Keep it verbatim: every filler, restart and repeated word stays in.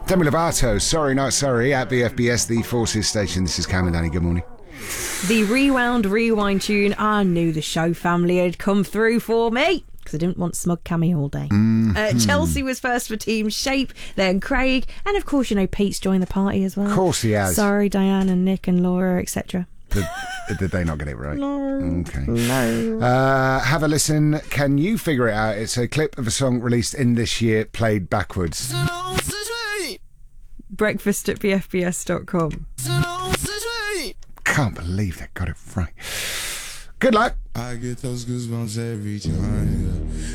Demi Lovato, Sorry Not Sorry, at B F B S, the Forces station. This is Cam and Danny. Good morning. The Rewound Rewind tune. I knew the show family had come through for me because I didn't want smug Cammy all day. Mm-hmm. Uh, Chelsea was first for Team Shape, then Craig, and of course, you know, Pete's joined the party as well. Of course he has. Sorry, Diane and Nick and Laura, et cetera. Did, did they not get it right? No. Okay. No. Uh, have a listen. Can you figure it out? It's a clip of a song released in this year, played backwards. Breakfast at b f b s dot com. Can't believe they got it right. Good luck. I get those goosebumps every time.